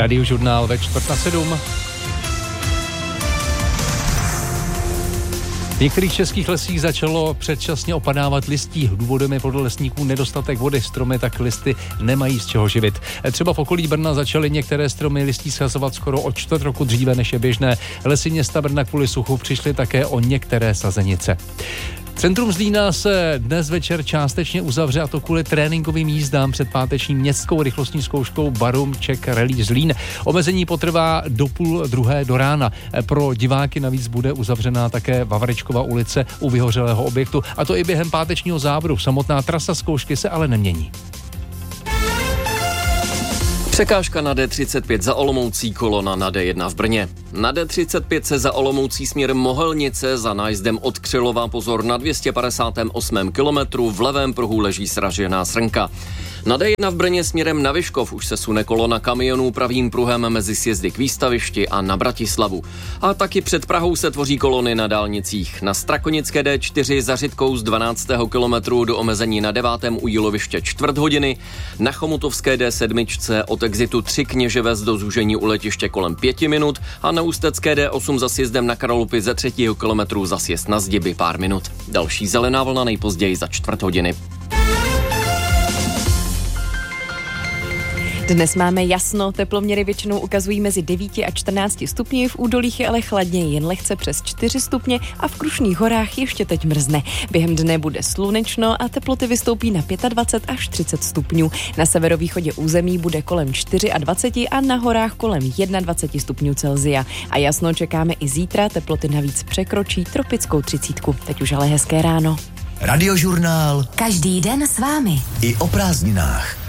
Radiožurnál ve 6:45. V některých českých lesích začalo předčasně opadávat listí. Důvodem je podle lesníků nedostatek vody. Stromy tak listy nemají z čeho živit. Třeba v okolí Brna začaly některé stromy listí schazovat skoro o 4 roku dříve, než je běžné. Lesy města Brna kvůli suchu přišly také o některé sazenice. Centrum Zlína se dnes večer částečně uzavře, a to kvůli tréninkovým jízdám před páteční městskou rychlostní zkouškou Barum Czech Rally Zlín. Omezení potrvá do 1:30 do rána. Pro diváky navíc bude uzavřená také Vavrečkova ulice u vyhořelého objektu, a to i během pátečního závodu. Samotná trasa zkoušky se ale nemění. Překážka na D35 za Olomoucí, kolona na D1 v Brně. Na D35 se za Olomoucí směr Mohelnice za nájezdem od Křilova pozor na 258. kilometru, v levém pruhu leží sražená srnka. Na D1 v Brně směrem na Vyškov už se sune kolona kamionů pravým pruhem mezi sjezdy k Výstavišti a na Bratislavu. A taky před Prahou se tvoří kolony na dálnicích. Na Strakonické D4 za Řitkou z 12. kilometru do omezení na 9. u Jíloviště 1/4 hodiny, na Chomutovské D7 od exitu 3 Kněževec do zúžení u letiště kolem 5 minut a na Ústecké D8 za sjezdem na Karolupy ze 3. kilometru za sjezd na Zdiby pár minut. Další zelená vlna nejpozději za 1/4 hodiny. Dnes máme jasno, teploměry většinou ukazují mezi 9 a 14 stupni, v údolích je ale chladněji, jen lehce přes 4 stupně a v Krušných horách ještě teď mrzne. Během dne bude slunečno a teploty vystoupí na 25 až 30 stupňů. Na severovýchodě území bude kolem 24 a na horách kolem 21 stupňů Celsia. A jasno čekáme i zítra, teploty navíc překročí tropickou 30. Teď už ale hezké ráno. Radiožurnál. Každý den s vámi. I o prázdninách.